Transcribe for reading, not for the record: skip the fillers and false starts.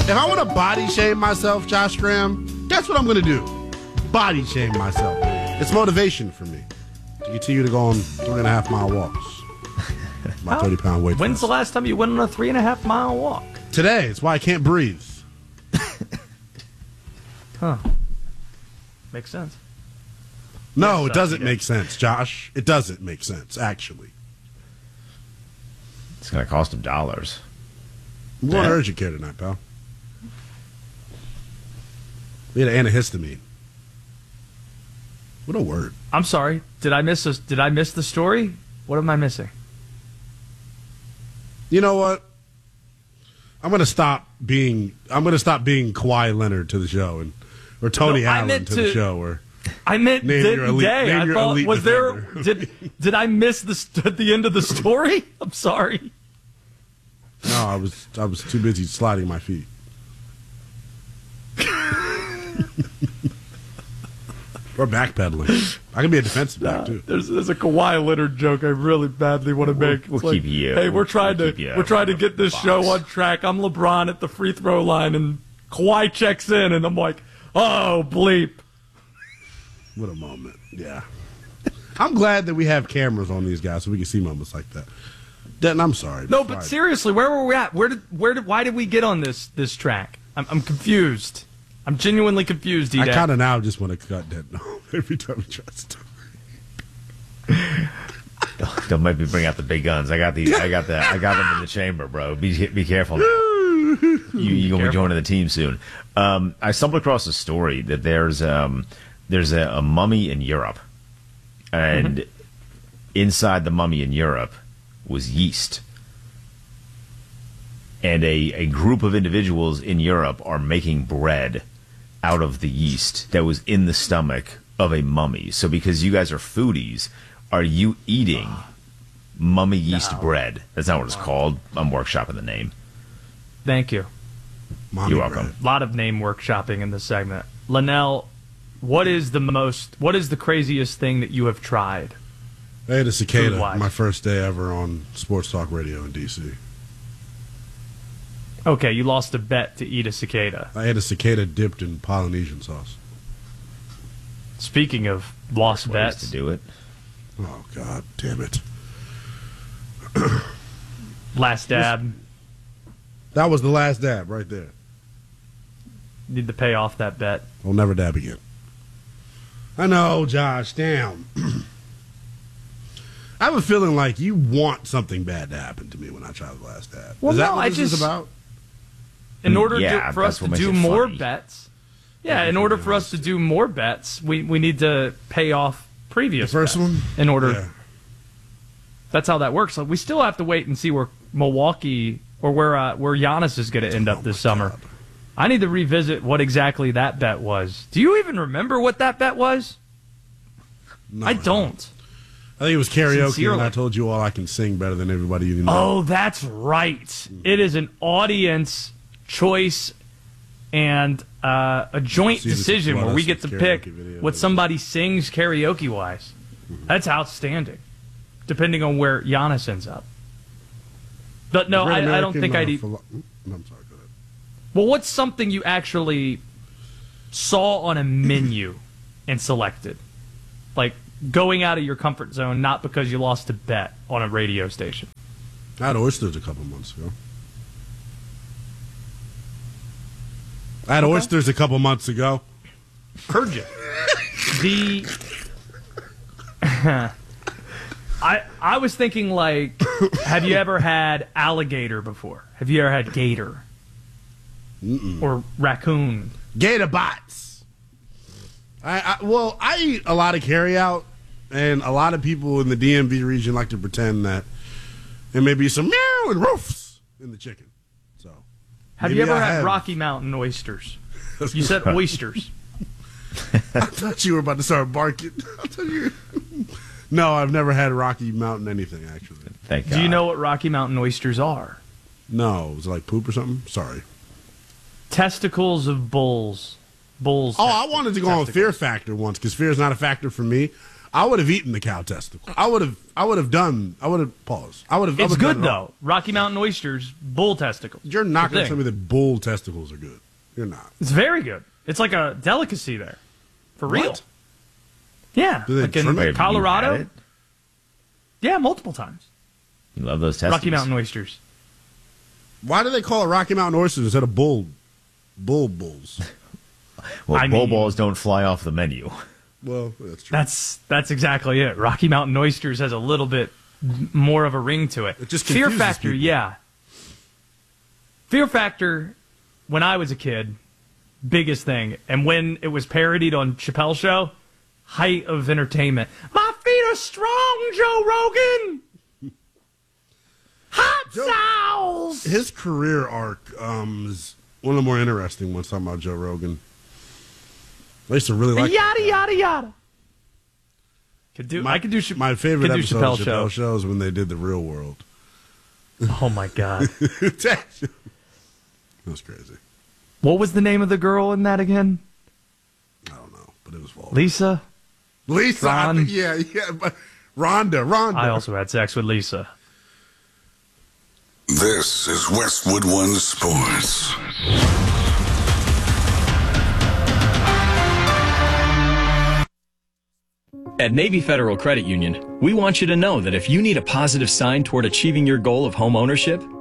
If I want to body shame myself, Josh Graham, that's what I'm going to do. Body shame myself. It's motivation for me to continue to go on 3.5 mile walks. My 30-pound weight. When's the last time you went on a 3.5 mile walk? Today. It's why I can't breathe. Huh. Makes sense. No, it doesn't make sense, Josh. It doesn't make sense, actually. It's going to cost him dollars. I'm going to urgent care tonight, pal. We had an antihistamine. What a word. I'm sorry. Did I miss the story? What am I missing? You know what? I'm going to stop being Kawhi Leonard to the show or Tony Allen to the show or I meant day. I thought was defender. there did I miss the end of the story? I'm sorry. No, I was too busy sliding my feet. Or backpedaling. I can be a defensive back too. There's a Kawhi Leonard joke I really badly want to make. We'll keep you. Hey, we're trying to get this show on track. I'm LeBron at the free throw line, and Kawhi checks in, and I'm like, oh bleep. What a moment. Yeah. I'm glad that we have cameras on these guys so we can see moments like that. Denton, I'm sorry. No, but seriously, where were we at? Why did we get on this track? I'm confused. I'm genuinely confused, D-Day. I kind of now just want to cut Denton off every time he tries to talk. Don't make me bring out the big guns. I got them in the chamber, bro. Be careful now. You're going to be joining the team soon. I stumbled across a story that there's a mummy in Europe, and inside the mummy in Europe was yeast. And a group of individuals in Europe are making bread out of the yeast that was in the stomach of a mummy. So because you guys are foodies, are you eating mummy yeast bread? That's not what it's called. I'm workshopping the name. Thank you. You're welcome. A lot of name workshopping in this segment. Linnell, what is the craziest thing that you have tried? I had a cicada Food-wise. my first day ever on Sports Talk Radio in D.C. Okay, you lost a bet to eat a cicada. I had a cicada dipped in Polynesian sauce. Speaking of lost bets, to do it. Oh, God damn it. last dab. That was the last dab right there. Need to pay off that bet. I'll never dab again. I know, Josh. Damn. I have a feeling like you want something bad to happen to me when I try the last dab. Well, is that no, what this is about? In order Yeah, for us that's what to makes do it more funny. bets, in order for us to do more bets, we need to pay off previous The first bets one? in order. Yeah. That's how that works. Like, we still have to wait and see where Milwaukee or where Giannis is going to end up this summer. God. I need to revisit what exactly that bet was. Do you even remember what that bet was? No, I don't. I think it was karaoke, Sincerely. and I told you all I can sing better than everybody you know. Oh, that's right. It is an audience choice and a joint See, this is decision what where we us get to karaoke pick video what is. somebody sings karaoke-wise. That's outstanding, depending on where Giannis ends up. But no, Great I don't American, think I'd eat. no, I'm sorry, go ahead. Well, what's something you actually saw on a menu and selected? Like going out of your comfort zone, not because you lost a bet on a radio station. I had oysters a couple months ago. Heard you. I was thinking, like, have you ever had alligator before? Have you ever had gator? Or raccoon? Gator bots. I eat a lot of carryout, and a lot of people in the DMV region like to pretend that there may be some meow and roofs in the chicken. So, Have you ever had Rocky Mountain oysters? You said oysters. I thought you were about to start barking. No, I've never had Rocky Mountain anything, actually. Thank God. Do you know what Rocky Mountain oysters are? No, was it like poop or something? Sorry. Testicles of bulls. Bulls. Oh, I wanted to go on Fear Factor once because fear is not a factor for me. I would have eaten the cow testicle. I would have paused. It's good though. Rocky Mountain oysters, bull testicles. You're not going to tell me that bull testicles are good. You're not. It's very good. It's like a delicacy there, for real. What? Yeah, Do they like in trim it? Colorado. You had it? Yeah, multiple times. You love those testicles. Rocky Mountain oysters. Why do they call it Rocky Mountain oysters instead of bulls? Well, I bull mean- balls don't fly off the menu. Well, that's true. That's exactly it. Rocky Mountain oysters has a little bit more of a ring to it. It just Fear confuses Factor, people. yeah. Fear Factor, when I was a kid, biggest thing. And when it was parodied on Chappelle's show, height of entertainment. My feet are strong, Joe Rogan. Hot sauce. His career arc is one of the more interesting ones. Talking about Joe Rogan, I used to really like Yada yada yada. I could do. my favorite could do episode of Chappelle Chappelle Show is when they did the Real World. Oh my god! That was crazy. What was the name of the girl in that again? I don't know, but it was Walt. Lisa. Lisa, I Ron. think, yeah, but Rhonda. I also had sex with Lisa. This is Westwood One Sports. At Navy Federal Credit Union, we want you to know that if you need a positive sign toward achieving your goal of home ownership,